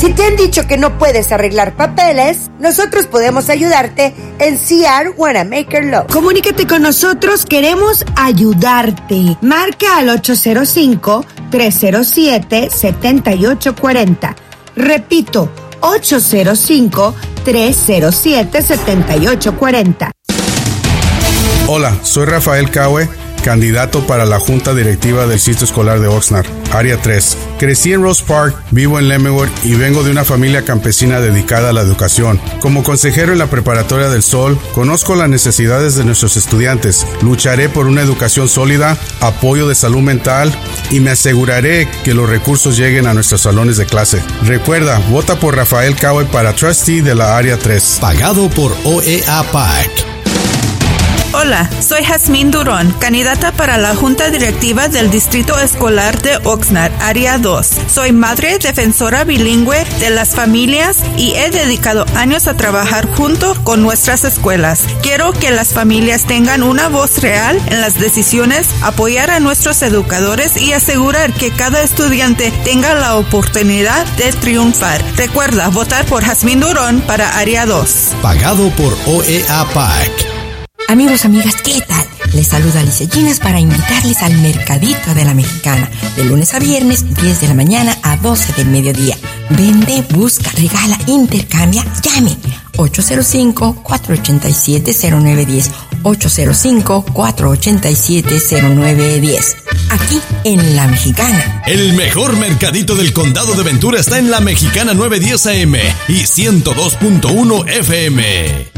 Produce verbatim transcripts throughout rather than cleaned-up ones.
Si te han dicho que no puedes arreglar papeles, nosotros podemos ayudarte en C R Wanamaker Law. Comunícate con nosotros, queremos ayudarte. Marca al ocho cero cinco, tres cero siete, siete ocho cuatro cero. Repito, ocho cero cinco, tres cero siete, siete ocho cuatro cero. Hola, soy Rafael Caue, candidato para la Junta Directiva del Sitio Escolar de Oxnard, Área tres. Crecí en Rose Park, vivo en Leavenworth y vengo de una familia campesina dedicada a la educación. Como consejero en la Preparatoria del Sol, conozco las necesidades de nuestros estudiantes. Lucharé por una educación sólida, apoyo de salud mental y me aseguraré que los recursos lleguen a nuestros salones de clase. Recuerda, vota por Rafael Caue para trustee de la Área tres. Pagado por O E A P A C. Hola, soy Jazmín Durón, candidata para la Junta Directiva del Distrito Escolar de Oxnard, Área dos. Soy madre defensora bilingüe de las familias y he dedicado años a trabajar junto con nuestras escuelas. Quiero que las familias tengan una voz real en las decisiones, apoyar a nuestros educadores y asegurar que cada estudiante tenga la oportunidad de triunfar. Recuerda votar por Jazmín Durón para Área dos. Pagado por O E A P A C. Amigos, amigas, ¿qué tal? Les saluda Alicia Ginas para invitarles al Mercadito de la Mexicana, de lunes a viernes, diez de la mañana a doce del mediodía. Vende, busca, regala, intercambia, llame. ocho cero cinco, cuatro ocho siete, cero nueve uno cero. ocho cero cinco, cuatro ocho siete, cero nueve uno cero. Aquí en La Mexicana. El mejor mercadito del condado de Ventura está en La Mexicana novecientos diez A M y ciento dos punto uno F M.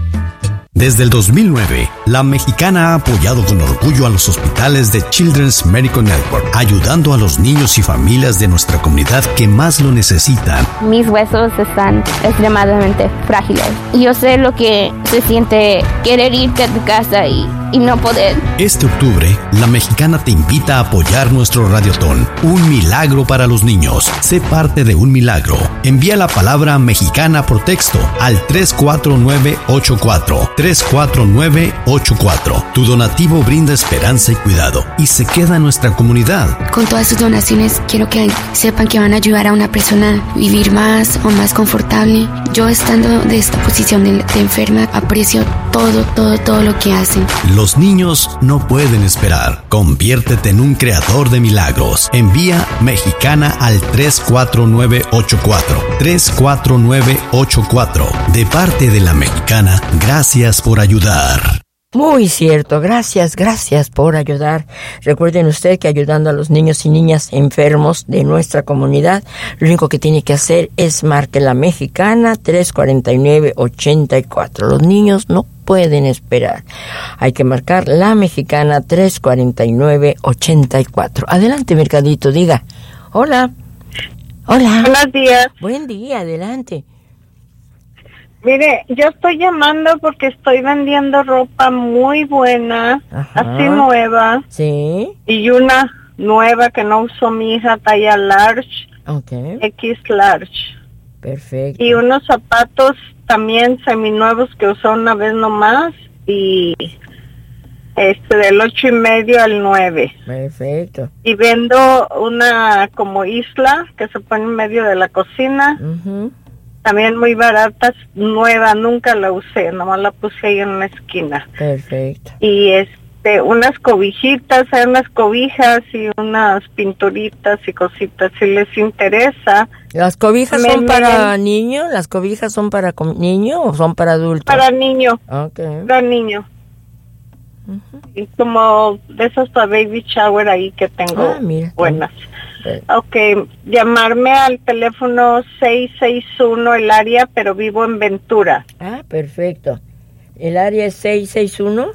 Desde el dos mil nueve, La Mexicana ha apoyado con orgullo a los hospitales de Children's Medical Network, ayudando a los niños y familias de nuestra comunidad que más lo necesitan. Mis huesos están extremadamente frágiles. Yo sé lo que se siente querer irte a tu casa y, y no poder. Este octubre, La Mexicana te invita a apoyar nuestro radiotón, Un Milagro para los Niños. Sé parte de un milagro. Envía la palabra mexicana por texto al tres cuatro nueve ocho cuatro. tres cuatro nueve ocho cuatro. Tu donativo brinda esperanza y cuidado y se queda en nuestra comunidad. Con todas sus donaciones quiero que sepan que van a ayudar a una persona a vivir más o más confortable. Yo, estando de esta posición de, de enferma, aprecio todo, todo, todo lo que hacen. Los niños no pueden esperar. Conviértete en un creador de milagros. Envía mexicana al tres cuatro nueve ocho cuatro. tres cuatro nueve ocho cuatro. De parte de La Mexicana, gracias por ayudar. Muy cierto, gracias, gracias por ayudar. Recuerden usted que ayudando a los niños y niñas enfermos de nuestra comunidad, lo único que tiene que hacer es marque La Mexicana tres cuatro nueve ocho cuatro. Los niños no pueden esperar. Hay que marcar La Mexicana tres cuatro nueve ocho cuatro. Adelante, Mercadito, diga. Hola. Hola. Buenos días. Buen día, adelante. Mire, yo estoy llamando porque estoy vendiendo ropa muy buena, Ajá. así nueva. Sí. Y una nueva que no usó mi hija, talla large, okay. X large. Perfecto. Y unos zapatos también seminuevos que usó una vez nomás y este del ocho y medio al nueve. Perfecto. Y vendo una como isla que se pone en medio de la cocina. Uh-huh. También muy baratas, nueva, nunca la usé, nomás la puse ahí en una esquina. Perfecto. Y este, unas cobijitas, hay unas cobijas y unas pinturitas y cositas, si les interesa. ¿Las cobijas me, son me, para niños? ¿Las cobijas son para niño o son para adultos? Para niño. Okay. Para niño. Uh-huh. Y como de esas para baby shower ahí que tengo ah, mira, buenas. Ok, llamarme al teléfono seis seis uno el área, pero vivo en Ventura. Ah, perfecto. ¿El área es seis seis uno?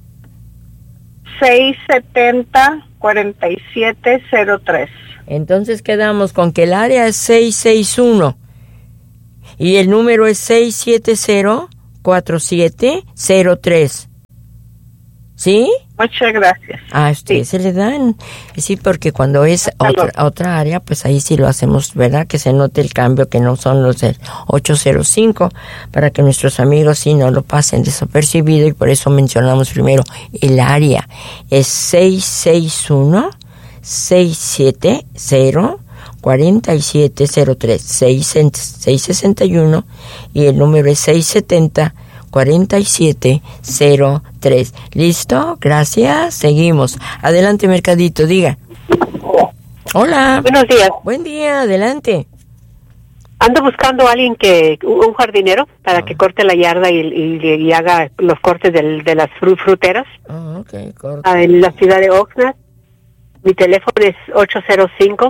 seis setenta, cuarenta y siete cero tres. Entonces quedamos con que el área es seis seis uno y el número es seis siete cero, cuatro siete cero tres. ¿Sí? Muchas gracias. A usted sí. Se le dan. Sí, porque cuando es otra, otra área, pues ahí sí lo hacemos, ¿verdad? Que se note el cambio, que no son los del ocho cero cinco, para que nuestros amigos sí no lo pasen desapercibido, y por eso mencionamos primero el área. Es seis seis uno, seis siete cero, cuarenta y siete cero tres, seis sesenta y uno, y el número es seis setenta, cuarenta y siete cero tres. ¿Listo? Gracias. Seguimos. Adelante, Mercadito, diga. Hola. Buenos días. Buen día, adelante. Ando buscando a alguien que, un jardinero, para que corte la yarda y, y, y haga los cortes del, de las fru- fruteras. Oh, okay, ah, en la ciudad de Oxnard. Mi teléfono es ocho cero cinco,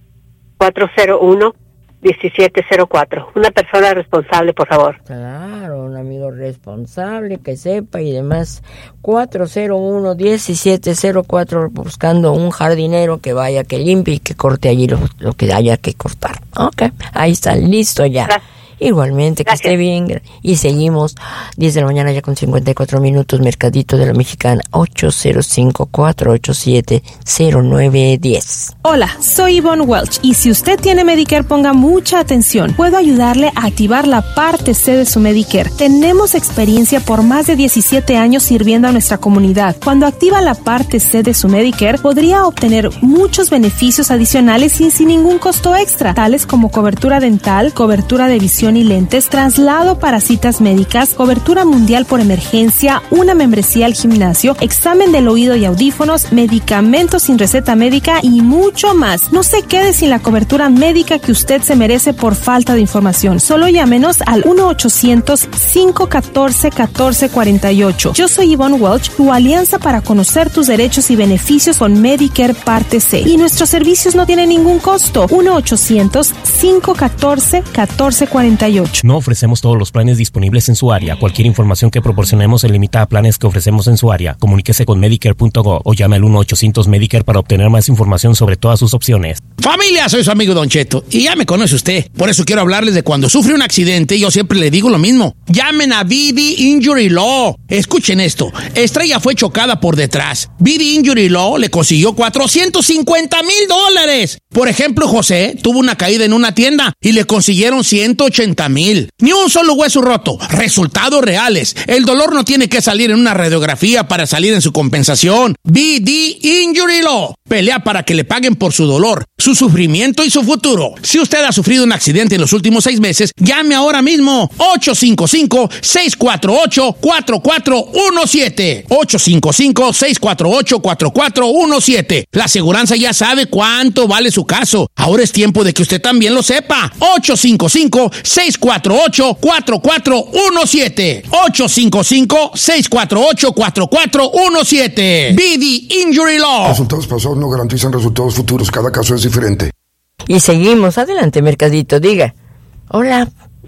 cuatro cero uno, uno siete cero cuatro. Una persona responsable, por favor. Claro, un amigo responsable que sepa y demás. cuatro cero uno, uno siete cero cuatro, buscando un jardinero que vaya, que limpie y que corte allí lo, lo que haya que cortar. Ok, ahí está, listo ya. Gracias. Igualmente, que Gracias. Esté bien. Y seguimos, diez de la mañana ya con cincuenta y cuatro minutos, Mercadito de la Mexicana, ocho cero cinco, cuatro ocho siete, cero nueve uno cero. Hola, soy Yvonne Welch, y si usted tiene Medicare, ponga mucha atención. Puedo ayudarle a activar la parte C de su Medicare. Tenemos experiencia por más de diecisiete años sirviendo a nuestra comunidad. Cuando activa la parte C de su Medicare, podría obtener muchos beneficios adicionales y sin ningún costo extra, tales como cobertura dental, cobertura de visión y lentes, traslado para citas médicas, cobertura mundial por emergencia, una membresía al gimnasio, examen del oído y audífonos, medicamentos sin receta médica y mucho más. No se quede sin la cobertura médica que usted se merece por falta de información. Solo llámenos al uno ochocientos, cinco uno cuatro, uno cuatro cuatro ocho. Yo soy Yvonne Welch, tu alianza para conocer tus derechos y beneficios con Medicare Parte C. Y nuestros servicios no tienen ningún costo. uno ochocientos, cinco uno cuatro, uno cuatro cuatro ocho. No ofrecemos todos los planes disponibles en su área. Cualquier información que proporcionemos se limita a planes que ofrecemos en su área. Comuníquese con Medicare punto gov o llame al uno ochocientos Medicare para obtener más información sobre todas sus opciones. Familia, soy su amigo Don Cheto y ya me conoce usted. Por eso quiero hablarles de cuando sufre un accidente. Yo siempre le digo lo mismo. Llamen a V D Injury Law. Escuchen esto. Estrella fue chocada por detrás. V D Injury Law le consiguió cuatrocientos cincuenta mil dólares. Por ejemplo, José tuvo una caída en una tienda y le consiguieron ciento ochenta mil. Ni un solo hueso roto. Resultados reales. El dolor no tiene que salir en una radiografía para salir en su compensación. V D Injury Law. Pelea para que le paguen por su dolor, su sufrimiento y su futuro. Si usted ha sufrido un accidente en los últimos seis meses, llame ahora mismo. ocho cinco cinco, seis cuatro ocho, cuatro cuatro uno siete. ocho cinco cinco, seis cuatro ocho, cuatro cuatro uno siete. La aseguranza ya sabe cuánto vale su caso. Ahora es tiempo de que usted también lo sepa. ocho cinco cinco, seis cuatro ocho, cuatro cuatro uno siete. ocho cinco cinco, seis cuatro ocho, cuatro cuatro uno siete. V D Injury Law. Resultados pasados no garantizan resultados futuros. Cada caso es diferente. Y seguimos. Adelante, Mercadito, diga. Hola.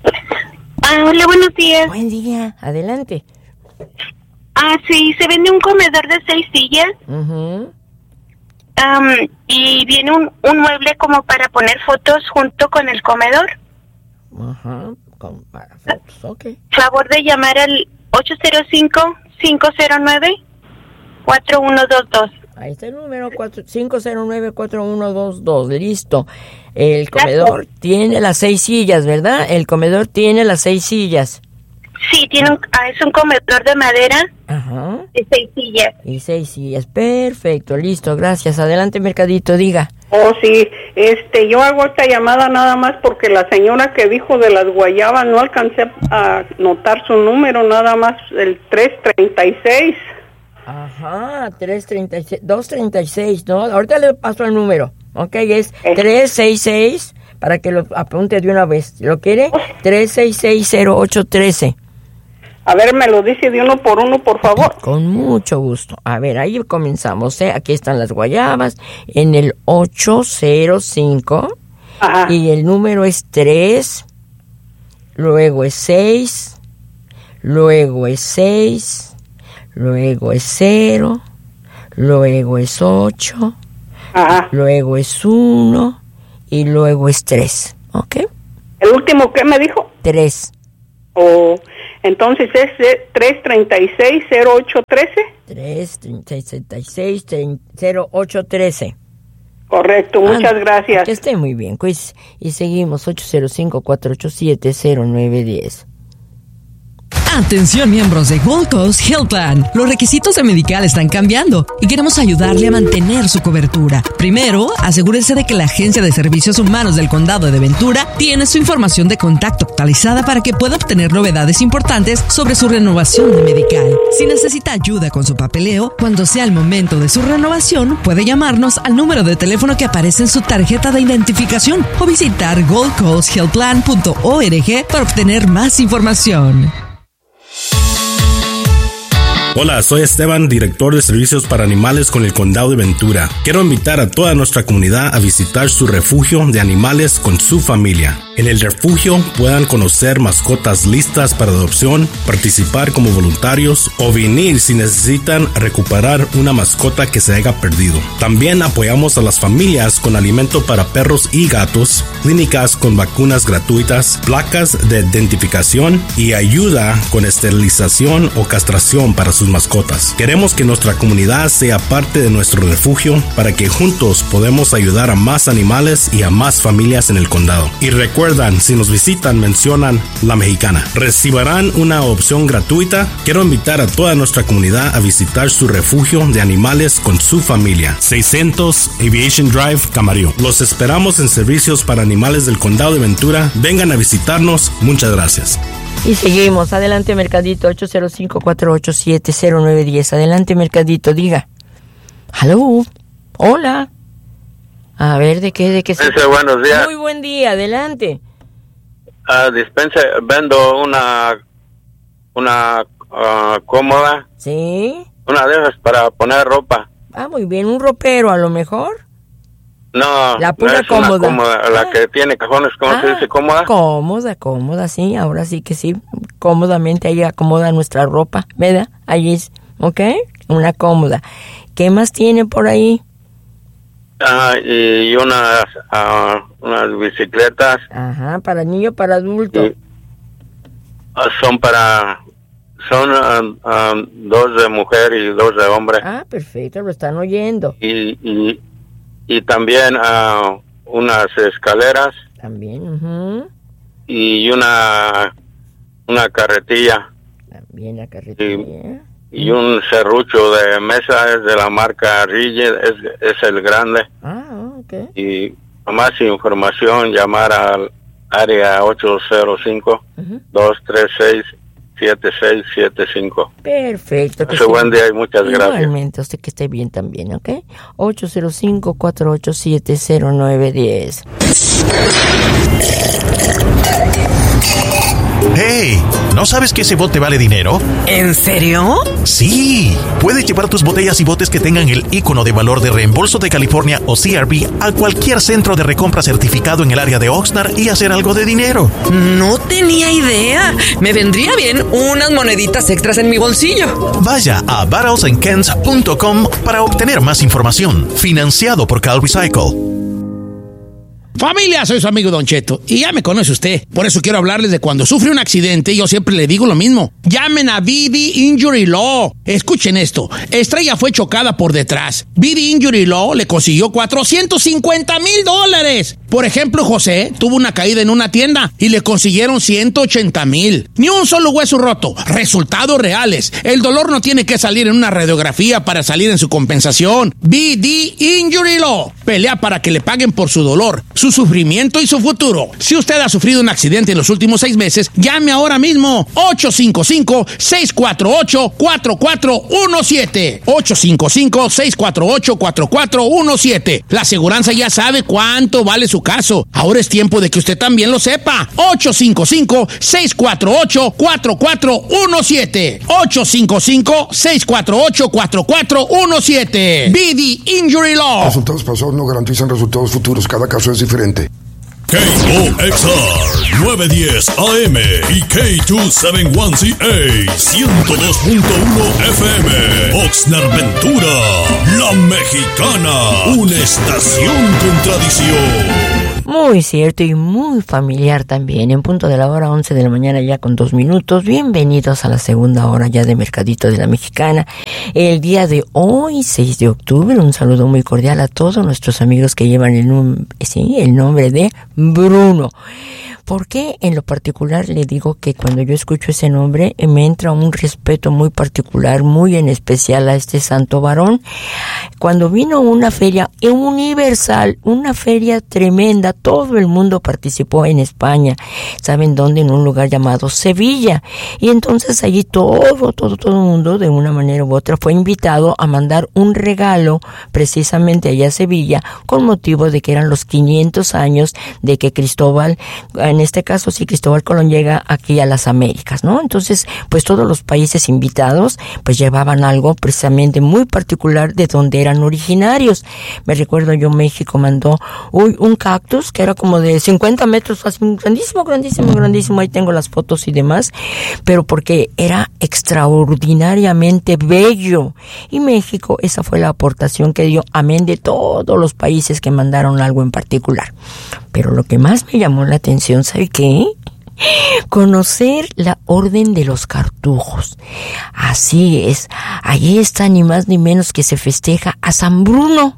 Ah, hola, buenos días. Buen día. Adelante. Ah, sí, se vende un comedor de seis sillas. Uh-huh. Um, y viene un, un mueble como para poner fotos junto con el comedor. Ajá, con para fotos, ok. Favor de llamar al ocho cero cinco, cinco cero nueve, cuatro uno dos dos. Ahí está el número cinco cero nueve, cuatro uno dos dos. Listo. El comedor Gracias. Tiene las seis sillas, ¿verdad? El comedor tiene las seis sillas. Sí, tiene un, es un comedor de madera. Ajá. Y seis sillas. Y seis sillas. Perfecto, listo, gracias. Adelante, Mercadito, diga. Oh, sí. Este, yo hago esta llamada nada más porque la señora que dijo de las guayabas no alcancé a notar su número, nada más el tres treinta y seis. Ajá, tres treinta y seis, dos treinta y seis, ¿no? Ahorita le paso el número, ¿ok? Es tres seis seis, para que lo apunte de una vez. ¿Lo quiere? tres seis seis, cero ocho uno tres. A ver, me lo dice de uno por uno, por favor. Con mucho gusto. A ver, ahí comenzamos, ¿eh? Aquí están las guayabas, en el ocho cero cinco. Ajá. Y el número es tres, luego es seis, luego es seis, luego es cero, luego es ocho, ajá, luego es uno y luego es tres, ¿ok? ¿El último qué me dijo? tres. Oh, entonces es tres treinta y seis, cero ocho trece. tres treinta y seis, cero ocho trece. Correcto, muchas ah, gracias. Que esté muy bien, pues, y seguimos ocho cero cinco, cuatro ocho siete, cero nueve uno cero. Atención miembros de Gold Coast Health Plan. Los requisitos de Medical están cambiando y queremos ayudarle a mantener su cobertura. Primero, asegúrese de que la Agencia de Servicios Humanos del Condado de Ventura tiene su información de contacto actualizada para que pueda obtener novedades importantes sobre su renovación de Medical. Si necesita ayuda con su papeleo, cuando sea el momento de su renovación, puede llamarnos al número de teléfono que aparece en su tarjeta de identificación o visitar gold coast health plan punto org para obtener más información. Hola, soy Esteban, director de servicios para animales con el Condado de Ventura. Quiero invitar a toda nuestra comunidad a visitar su refugio de animales con su familia. En el refugio puedan conocer mascotas listas para adopción, participar como voluntarios o venir si necesitan recuperar una mascota que se haya perdido. También apoyamos a las familias con alimento para perros y gatos, clínicas con vacunas gratuitas, placas de identificación y ayuda con esterilización o castración para sus mascotas. Queremos que nuestra comunidad sea parte de nuestro refugio para que juntos podamos ayudar a más animales y a más familias en el condado. Y recuerden, si nos visitan, mencionan La Mexicana. Recibirán una opción gratuita. Quiero invitar a toda nuestra comunidad a visitar su refugio de animales con su familia. seiscientos Aviation Drive, Camarillo. Los esperamos en servicios para animales del condado de Ventura. Vengan a visitarnos. Muchas gracias. Y seguimos. Adelante, Mercadito, ocho cero cinco, cuatro ocho siete, cero nueve uno cero. Adelante, Mercadito, diga. Hello. Hola. A ver, ¿de qué? ¿De qué se... Dice, buenos días. Muy buen día, adelante. Uh, dispense, vendo una, una uh, cómoda. ¿Sí? Una de esas para poner ropa. Ah, muy bien, un ropero a lo mejor. No, la pura no es cómoda. Una cómoda, la ah. que tiene cajones, ¿cómo ah, se dice? ¿Cómoda? Cómoda, cómoda, sí, ahora sí que sí, cómodamente ahí acomoda nuestra ropa, ¿verdad? Ahí es, ¿ok? Una cómoda. ¿Qué más tiene por ahí? Ah, y unas, uh, unas bicicletas. Ajá, para niño, para adulto. Y, uh, son para, son uh, uh, dos de mujer y dos de hombre. Ah, perfecto, lo están oyendo. Y, y Y también uh, unas escaleras. También, uh-huh. Y una una carretilla. También la carretilla. Y, y un serrucho de mesa, es de la marca Rigid, es, es el grande. Ah, ok. Y más información, llamar al área ocho cero cinco, dos tres seis, siete seis siete cinco. Perfecto. Hace buen día y muchas gracias. Igualmente, usted que esté bien también, ¿ok? ocho cero cinco, cuatro ocho siete, cero nueve uno cero. ¡Hey! ¿No sabes que ese bote vale dinero? ¿En serio? Sí. Puedes llevar tus botellas y botes que tengan el ícono de valor de reembolso de California o C R B a cualquier centro de recompra certificado en el área de Oxnard y hacer algo de dinero. No tenía idea. Me vendría bien unas moneditas extras en mi bolsillo. Vaya a barrels and cans punto com para obtener más información. Financiado por Cal Recycle. Familia, soy su amigo Don Cheto y ya me conoce usted. Por eso quiero hablarles de cuando sufre un accidente. Yo siempre le digo lo mismo. Llamen a B D Injury Law. Escuchen esto. Estrella fue chocada por detrás. B D Injury Law le consiguió cuatrocientos cincuenta mil dólares. Por ejemplo, José tuvo una caída en una tienda y le consiguieron ciento ochenta mil. Ni un solo hueso roto. Resultados reales. El dolor no tiene que salir en una radiografía para salir en su compensación. B D Injury Law. Pelea para que le paguen por su dolor, su sufrimiento y su futuro. Si usted ha sufrido un accidente en los últimos seis meses, llame ahora mismo ocho cinco cinco, seis cuatro ocho, cuatro cuatro uno siete. ocho cinco cinco, seis cuatro ocho, cuatro cuatro uno siete. La aseguranza ya sabe cuánto vale su caso. Ahora es tiempo de que usted también lo sepa. ocho cinco cinco, seis cuatro ocho, cuatro cuatro uno siete. ocho cinco cinco, seis cuatro ocho, cuatro cuatro uno siete. B D Injury Law. Resultados pasados no garantizan resultados futuros. Cada caso es diferente. K O X R nueve diez A M y K dos setenta y uno C A ciento dos punto uno F M. Oxnard Ventura, La Mexicana, una estación con tradición. Muy cierto y muy familiar también. En punto de la hora once de la mañana ya con dos minutos. Bienvenidos a la segunda hora ya de Mercadito de la Mexicana. El día de hoy, seis de octubre, un saludo muy cordial a todos nuestros amigos que llevan el, num- sí, el nombre de Bruno. ¿Por qué? En lo particular le digo que cuando yo escucho ese nombre me entra un respeto muy particular, muy en especial a este santo varón. Cuando vino una feria universal, una feria tremenda, todo el mundo participó en España. ¿Saben dónde? En un lugar llamado Sevilla. Y entonces allí todo, todo, todo el mundo de una manera u otra fue invitado a mandar un regalo precisamente allá a Sevilla con motivo de que eran los quinientos años de que Cristóbal, en este caso sí, Cristóbal Colón llega aquí a las Américas, ¿no? Entonces, pues todos los países invitados pues llevaban algo precisamente muy particular de donde eran originarios. Me recuerdo yo, México mandó uy, un cactus que era como de cincuenta metros, así grandísimo, grandísimo, grandísimo, ahí tengo las fotos y demás, pero porque era extraordinariamente bello. Y México, esa fue la aportación que dio, amén de todos los países que mandaron algo en particular. Pero lo que más me llamó la atención, ¿sabe qué? Conocer la Orden de los Cartujos. Así es, allí está ni más ni menos que se festeja a San Bruno.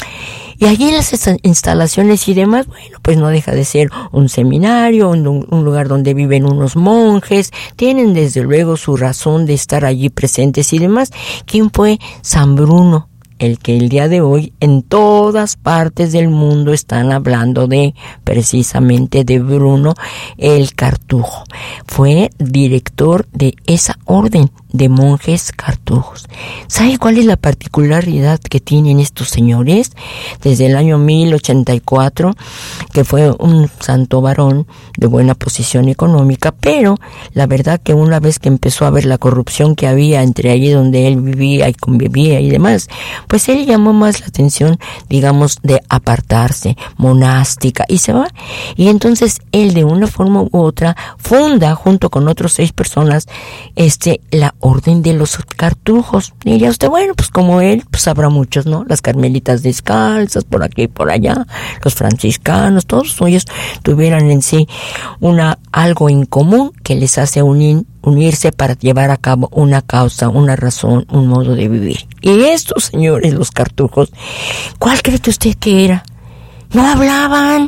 Y allí en las instalaciones y demás, bueno, pues no deja de ser un seminario, un, un lugar donde viven unos monjes, tienen desde luego su razón de estar allí presentes y demás. ¿Quién fue San Bruno? El que el día de hoy en todas partes del mundo están hablando de, precisamente de Bruno el Cartujo. Fue director de esa orden de monjes cartujos. ¿Sabe cuál es la particularidad que tienen estos señores? Desde el año mil ochenta y cuatro, que fue un santo varón de buena posición económica, pero la verdad que una vez que empezó a ver la corrupción que había entre allí donde él vivía y convivía y demás, pues él llamó más la atención, digamos, de apartarse, monástica, y se va. Y entonces él de una forma u otra funda junto con otros seis personas este la Orden de los Cartujos. Y diría usted, bueno, pues como él, pues habrá muchos, ¿no? Las carmelitas descalzas, por aquí y por allá, los franciscanos, todos ellos tuvieran en sí una algo en común que les hace unir, unirse para llevar a cabo una causa, una razón, un modo de vivir. Y estos señores, los cartujos, ¿cuál cree usted que era? No hablaban.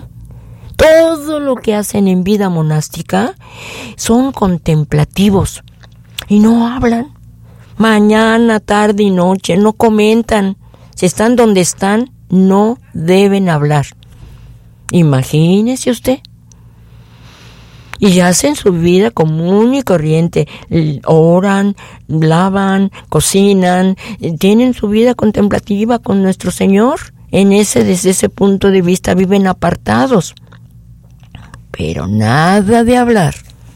Todo lo que hacen en vida monástica son contemplativos y no hablan. Mañana, tarde y noche no comentan. Si están donde están, no deben hablar. Imagínese usted. Y hacen su vida común y corriente, oran, lavan, cocinan, tienen su vida contemplativa con nuestro Señor. En ese, desde ese punto de vista viven apartados, pero nada de hablar.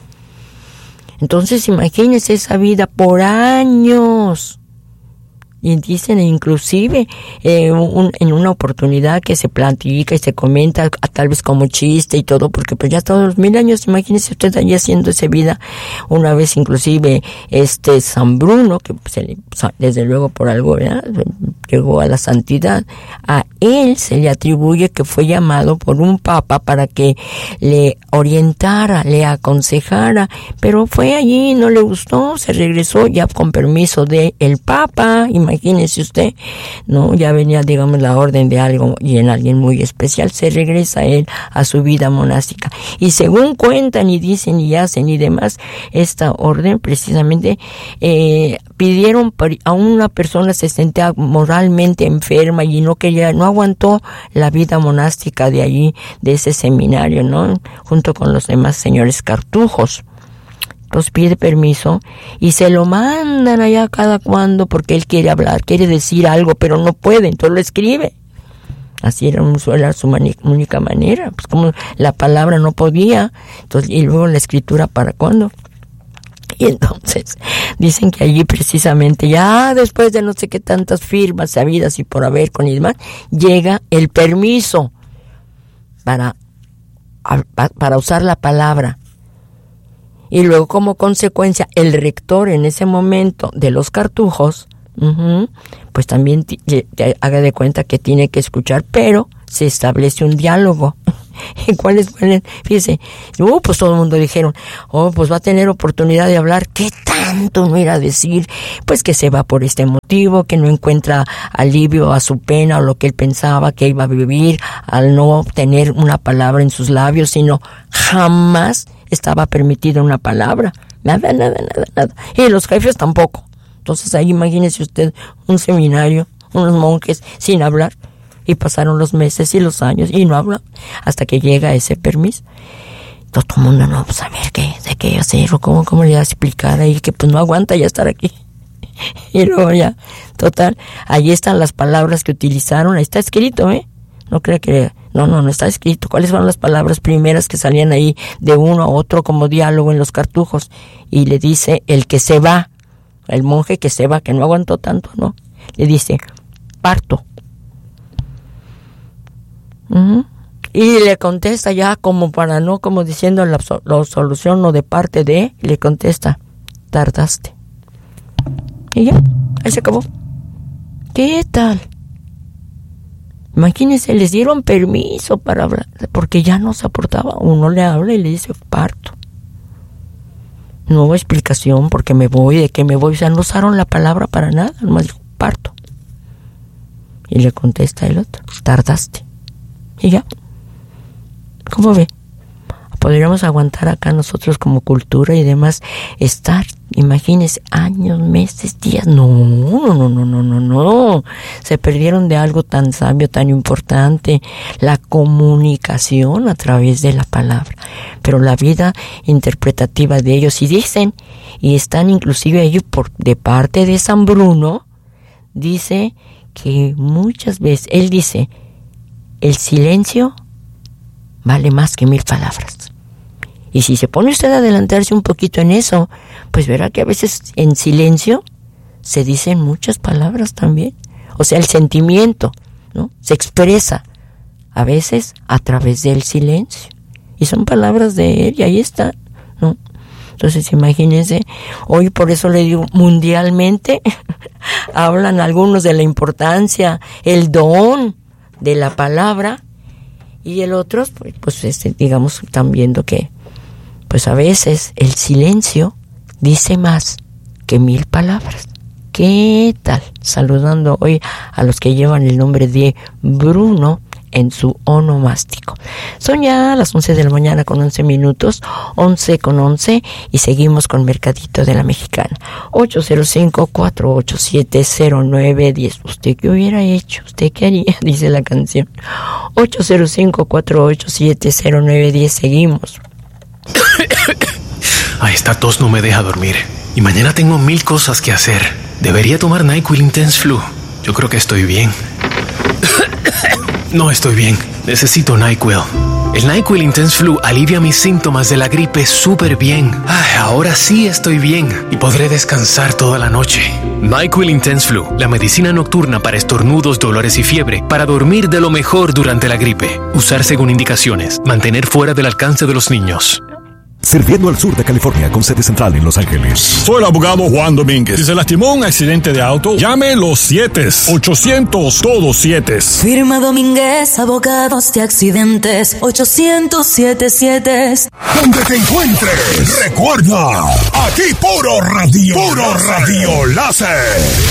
Entonces imagínense esa vida por años. Y dicen inclusive eh, un, en una oportunidad que se platica y se comenta a, tal vez como chiste y todo, porque pues ya todos los mil años, imagínese usted allí haciendo esa vida. Una vez inclusive este San Bruno, que se le, desde luego por algo, ¿verdad?, llegó a la santidad, a él se le atribuye que fue llamado por un papa para que le orientara, le aconsejara, pero fue allí, no le gustó, se regresó ya con permiso de el papa. Imagínese usted, no, ya venía, digamos, la orden de algo y en alguien muy especial, se regresa él a su vida monástica. Y según cuentan y dicen y hacen y demás, esta orden precisamente eh, pidieron a una persona se sentía moralmente enferma y no quería, no aguantó la vida monástica de allí, de ese seminario, ¿no?, junto con los demás señores cartujos. Pues pide permiso y se lo mandan allá cada cuando porque él quiere hablar, quiere decir algo, pero no puede, entonces lo escribe. Así era su única manera, pues como la palabra no podía, entonces, y luego la escritura, ¿para cuándo? Y entonces dicen que allí precisamente ya después de no sé qué tantas firmas sabidas y por haber con y demás, llega el permiso para, para usar la palabra. Y luego, como consecuencia, el rector en ese momento de los cartujos, uh-huh, pues también t- t- haga de cuenta que tiene que escuchar, pero se establece un diálogo. ¿Y cuáles fueron? Fíjese, uh, pues todo el mundo dijeron, oh, pues va a tener oportunidad de hablar. ¿Qué tanto no ir a decir, pues que se va por este motivo, que no encuentra alivio a su pena o lo que él pensaba que iba a vivir al no tener una palabra en sus labios, sino jamás estaba permitida una palabra. Nada, nada, nada, nada. Y los jefes tampoco. Entonces ahí imagínese usted un seminario, unos monjes sin hablar, y pasaron los meses y los años y no hablan hasta que llega ese permiso. Todo el mundo, no, pues a ver qué, de qué hacer, o cómo, cómo le va a explicar ahí que pues no aguanta ya estar aquí. Y luego ya, total, ahí están las palabras que utilizaron, ahí está escrito, ¿eh? No creo que, no, no, no está escrito. ¿Cuáles fueron las palabras primeras que salían ahí de uno a otro como diálogo en los cartujos? Y le dice, el que se va, el monje que se va, que no aguantó tanto, ¿no? Le dice, parto. Uh-huh. Y le contesta ya como para no, como diciendo la, la solución o de parte de, le contesta, tardaste. Y ya, ahí se acabó. ¿Qué tal? Imagínense, les dieron permiso para hablar, porque ya no se aportaba. Uno le habla y le dice, parto. No hubo explicación, porque me voy, de qué me voy. O sea, no usaron la palabra para nada, nomás dijo, parto. Y le contesta el otro, tardaste. Y ya. ¿Cómo ve? Podríamos aguantar acá nosotros como cultura y demás, estar, imagínense, años, meses, días. No, no, no, no, no, no, no. Se perdieron de algo tan sabio, tan importante, la comunicación a través de la palabra. Pero la vida interpretativa de ellos, y dicen, y están inclusive ellos por de parte de San Bruno, dice que muchas veces, él dice, el silencio vale más que mil palabras. Y si se pone usted a adelantarse un poquito en eso, pues verá que a veces en silencio se dicen muchas palabras también. O sea, el sentimiento, ¿no? Se expresa a veces a través del silencio. Y son palabras de él y ahí está, ¿no? Entonces imagínense, hoy por eso le digo, mundialmente hablan algunos de la importancia, el don de la palabra, y el otro, pues, pues este, digamos, están viendo que pues a veces el silencio dice más que mil palabras. ¿Qué tal? Saludando hoy a los que llevan el nombre de Bruno en su onomástico. Son ya las once de la mañana con once minutos, once con once, y seguimos con Mercadito de la Mexicana. ocho cero cinco, cuatro ocho siete, cero nueve uno cero. ¿Usted qué hubiera hecho? ¿Usted qué haría? Dice la canción. ocho cero cinco, cuatro ocho siete, cero nueve uno cero. Seguimos. Ay, esta tos no me deja dormir. Y mañana tengo mil cosas que hacer. Debería tomar NyQuil Intense Flu. Yo creo que estoy bien. No estoy bien. Necesito NyQuil. El NyQuil Intense Flu alivia mis síntomas de la gripe súper bien. Ay, ahora sí estoy bien y podré descansar toda la noche. NyQuil Intense Flu, la medicina nocturna para estornudos, dolores y fiebre, para dormir de lo mejor durante la gripe. Usar según indicaciones. Mantener fuera del alcance de los niños. Sirviendo al sur de California con sede central en Los Ángeles. Soy el abogado Juan Domínguez. Si se lastimó en un accidente de auto, llame los siete ochocientos todos siete. Firma Domínguez, abogados de accidentes, ochocientos setenta y siete. Donde te encuentres, recuerda, aquí puro radio, puro radio láser.